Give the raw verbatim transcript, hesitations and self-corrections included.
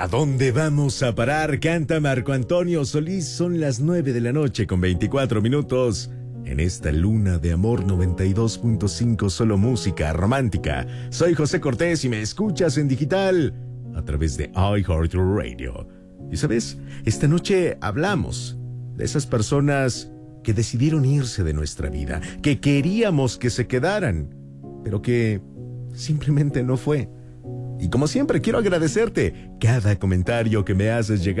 ¿A dónde vamos a parar? Canta Marco Antonio Solís. Son las nueve de la noche con veinticuatro minutos. En esta luna de amor noventa y dos punto cinco, solo música romántica. Soy José Cortés y me escuchas en digital a través de iHeartRadio. Y sabes, esta noche hablamos de esas personas que decidieron irse de nuestra vida, que queríamos que se quedaran, pero que simplemente no fue. Y como siempre, quiero agradecerte cada comentario que me haces llegar.